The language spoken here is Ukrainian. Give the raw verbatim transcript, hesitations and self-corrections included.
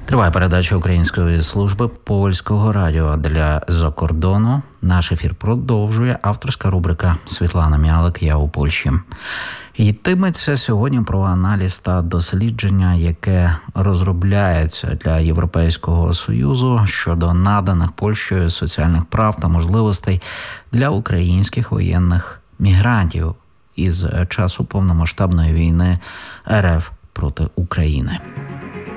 Триває передача Української служби польського радіо для закордону. Наш ефір продовжує авторська рубрика Світлана Мялик «Я у Польщі». Йтиметься сьогодні про аналіз та дослідження, яке розробляється для Європейського Союзу щодо наданих Польщею соціальних прав та можливостей для українських воєнних мігрантів із часу повномасштабної війни РФ проти України.